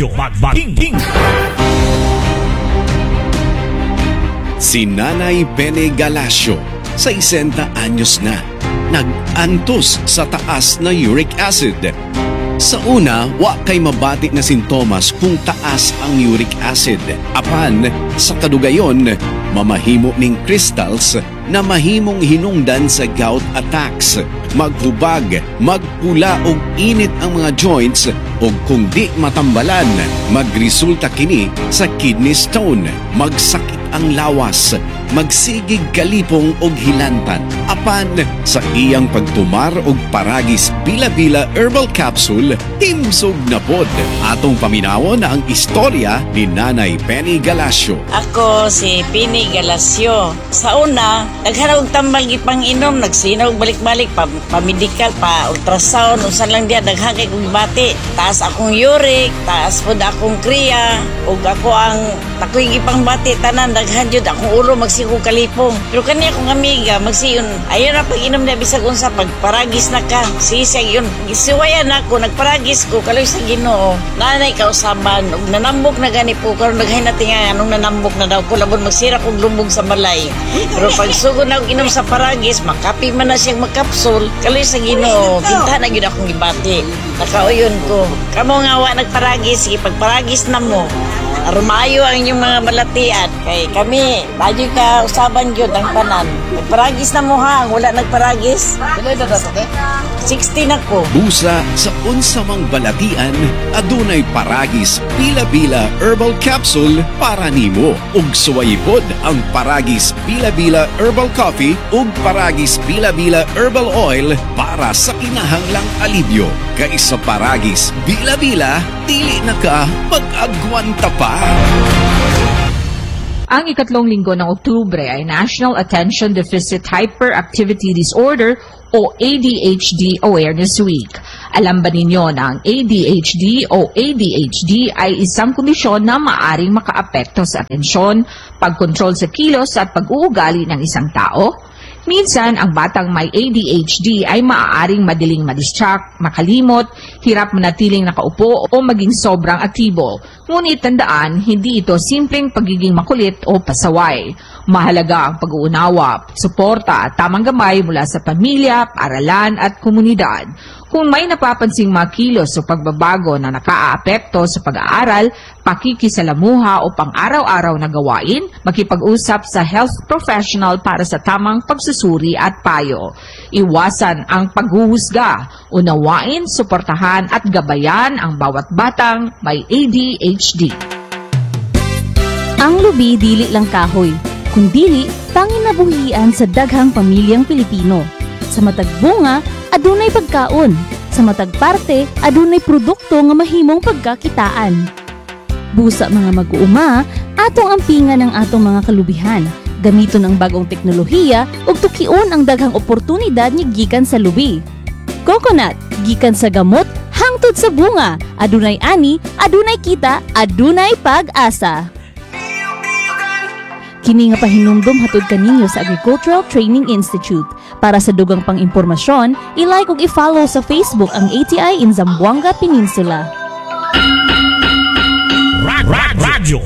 Radyo Magbating. Si Nanay Bene Galasio, 60 anyos na, nag-antos sa taas na uric acid. Sa una, wa kay mabati na sintomas kung taas ang uric acid. Apan, sa kadugayon, mamahimo ning crystals na mahimong hinungdan sa gout attacks. Maghubag, magpula og init ang mga joints o kung di matambalan, magresulta kini sa kidney stone, magsakit ang lawas, magsigig kalipong og hilantan. Apan sa iyang pagtumar og paragis bila-bila herbal capsule, timsog na pod. Atong paminawon na ang istorya ni Nanay Penny Galasio. Ako si Penny Galasio. Sa una, naghanap og tambal gipang inom, nagsinaw balik-balik pa-medical, pa-ultrasound, unsan lang diya daghang kong bati. Taas akong uric, taas pod akong kriya, ug ako ang takoy gipang bati tanan daghan jud akong ulo magsigo kalipong. Pero kani akong amiga magsiyon, ayon na pag-inom na bisag unsa pagparagis na ka. Sisig yun. Gisuwayan ako, nagparagis ko kaloy sa Ginoo. Nanay kausaban ug nanambok na gani po karon daghay na tinga anong nanambok na daw ko labon magsira kog lumbog sa balay. Pero pag sugod na og inom sa paragis, makapi man na siyang magkapsul, kaloy sa Ginoo. Binta na gyud akong gibati. Nakauyon ko. Kamo nga wa nagparagis, sige pagparagis na mo. Arumayo ang inyong mga balatian. Kay kami, badyo ka usaban yun ang tanan. Nagparagis na mo ha, wala nagparagis. 16 ako. Busa sa unsamang balatian, adunay paragis bila-bila herbal capsule para nimo. Ug suwayipod ang paragis bila-bila herbal coffee ug paragis bila-bila herbal oil para sa kinahanglang alibyo. Kay sa paragis bila-bila, dili na ka mag-agwanta pa. Ang ikatlong linggo ng Oktubre ay National Attention Deficit Hyperactivity Disorder o ADHD Awareness Week. Alam ba ninyo na ang ADHD o ADHD ay isang kondisyon na maaring makaapekto sa atensyon, pagkontrol sa kilos at pag-uugali ng isang tao? Minsan, ang batang may ADHD ay maaaring madaling madistract, makalimot, hirap manatiling nakaupo o maging sobrang aktibo. Ngunit tandaan, hindi ito simpleng pagiging makulit o pasaway. Mahalaga ang pag-uunawa, suporta at tamang gabay mula sa pamilya, paaralan at komunidad. Kung may napapansing mga kilos o pagbabago na nakaaapekto sa pag-aaral, pakikisalamuha o pang-araw-araw na gawain, makipag-usap sa health professional para sa tamang pagsusuri at payo. Iwasan ang paghuhusga, unawain, suportahan at gabayan ang bawat batang may ADHD. Ang lubi dili lang kahoy, kundili tanging nabuhian sa daghang pamilyang Pilipino. Sa matag bunga, adunay pagkaon. Sa matag parte, adunay produkto nga mahimong pagkakitaan. Busa mga mag-uuma, atong ampingan ang atong mga kalubihan. Gamiton ang bagong teknolohiya ug tukion ang daghang oportunidad ni gikan sa lubi. Coconut, gikan sa gamot, hangtod sa bunga. Adunay ani, adunay kita, adunay pag-asa. Kini nga pahinumdom hatod kaninyo sa Agricultural Training Institute. Para sa dugang pang-impormasyon, i-like ug i-follow sa Facebook ang ATI in Zamboanga Peninsula. Radyo